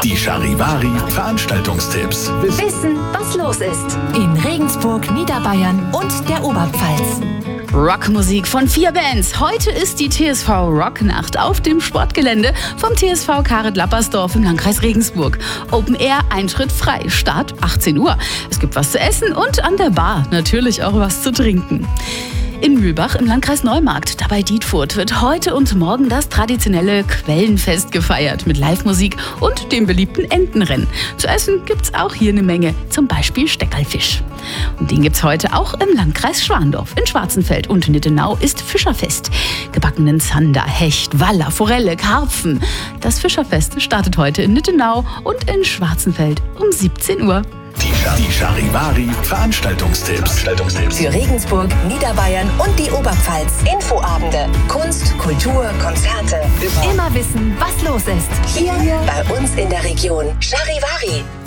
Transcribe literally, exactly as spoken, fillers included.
Die Charivari Veranstaltungstipps. Wissen, was los ist. In Regensburg, Niederbayern und der Oberpfalz. Rockmusik von vier Bands. Heute ist die T S V Rocknacht auf dem Sportgelände vom T S V Karet-Lappersdorf im Landkreis Regensburg. Open Air, Eintritt frei, Start achtzehn Uhr. Es gibt was zu essen und an der Bar natürlich auch was zu trinken. In Mühlbach im Landkreis Neumarkt, dabei Dietfurt, wird heute und morgen das traditionelle Quellenfest gefeiert mit Live-Musik und dem beliebten Entenrennen. Zu essen gibt's auch hier eine Menge, zum Beispiel Steckerlfisch. Und den gibt's heute auch im Landkreis Schwandorf. In Schwarzenfeld und Nittenau ist Fischerfest. Gebackenen Zander, Hecht, Waller, Forelle, Karpfen. Das Fischerfest startet heute in Nittenau und in Schwarzenfeld um siebzehn Uhr. Die Charivari Veranstaltungstipps. Veranstaltungstipps. Für Regensburg, Niederbayern und die Oberpfalz. Infoabende, Kunst, Kultur, Konzerte. Immer wissen, was los ist. Hier bei uns in der Region. Charivari.